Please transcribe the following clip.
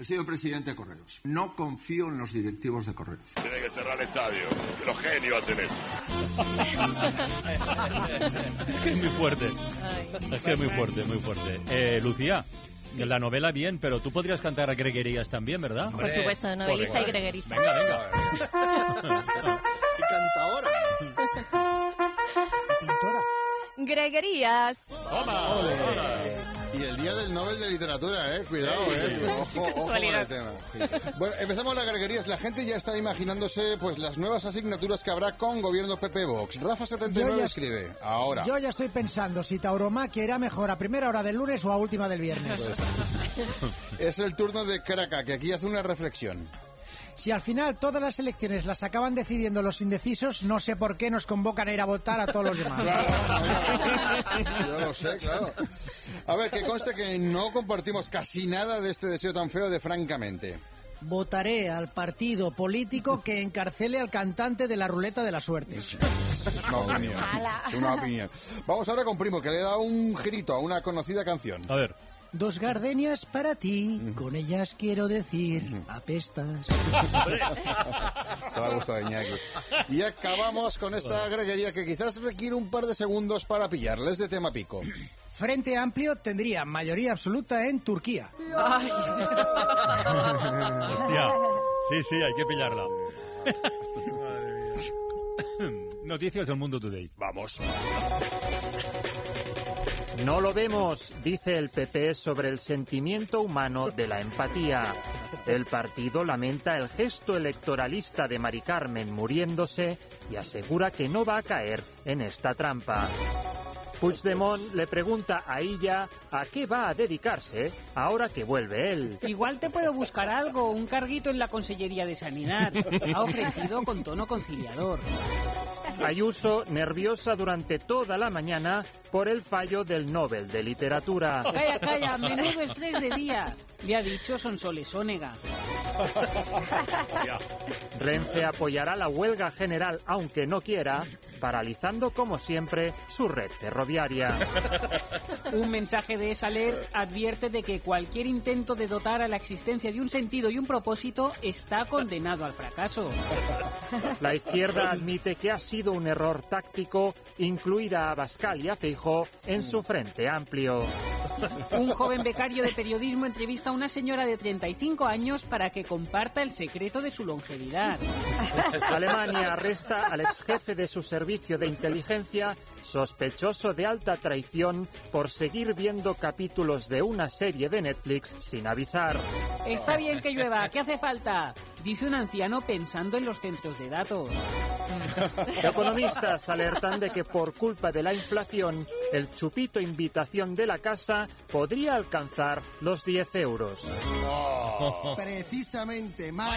sido presidente de Correos. No confío en los directivos de Correos. Tiene que cerrar el estadio, que los genios hacen eso. Es que es muy fuerte. Es que es muy fuerte, muy fuerte. Lucía, la novela bien, pero tú podrías cantar a greguerías también, ¿verdad? Por supuesto, novelista y greguerista. Venga. ¿Qué cantadora? Pintora. Greguerías. ¡Toma! Y el día del Nobel de Literatura, cuidado, ojo con el tema. Bueno, empezamos las greguerías. La gente ya está imaginándose pues las nuevas asignaturas que habrá con gobierno PP Vox. Rafa79 escribe, ahora. Yo ya estoy pensando si tauromaquia era mejor a primera hora del lunes o a última del viernes. Pues, es el turno de Kraka, que aquí hace una reflexión. Si al final todas las elecciones las acaban decidiendo los indecisos, no sé por qué nos convocan a ir a votar a todos los demás. Claro, yo lo sé, claro. A ver, que conste que no compartimos casi nada de este deseo tan feo de francamente. Votaré al partido político que encarcele al cantante de la ruleta de la suerte. Es una opinión. Vamos ahora con Primo, que le da un girito a una conocida canción. A ver. 2 gardenias para ti, con ellas quiero decir, apestas. Se me ha gustado Iñaki. Y acabamos con esta greguería que quizás requiere un par de segundos para pillarles de tema pico. Frente Amplio tendría mayoría absoluta en Turquía. Ay. Hostia. Sí, hay que pillarla. Noticias del Mundo Today. Vamos. No lo vemos, dice el PP sobre el sentimiento humano de la empatía. El partido lamenta el gesto electoralista de Mari Carmen muriéndose y asegura que no va a caer en esta trampa. Puigdemont le pregunta a Illa a qué va a dedicarse ahora que vuelve él. Igual te puedo buscar algo, un carguito en la Consellería de Sanidad. Ha ofrecido con tono conciliador. Ayuso, nerviosa durante toda la mañana por el fallo del Nobel de Literatura. Calla, menudo estrés de día. Le ha dicho Sonsoles Onega. Renfe apoyará la huelga general aunque no quiera, paralizando como siempre su red ferroviaria. Un mensaje de Saler advierte de que cualquier intento de dotar a la existencia de un sentido y un propósito está condenado al fracaso. La izquierda admite que ha sido un error táctico incluir a Abascal y a Feijóo en su Frente Amplio. Un joven becario de periodismo entrevista a una señora de 35 años para que comparta el secreto de su longevidad. Alemania arresta al exjefe de su servicio de inteligencia, sospechoso de alta traición por seguir viendo capítulos de una serie de Netflix sin avisar. Está bien que llueva, ¿qué hace falta? Dice un anciano pensando en los centros de datos. Economistas alertan de que por culpa de la inflación, el chupito invitación de la casa podría alcanzar los 10 euros. Precisamente más.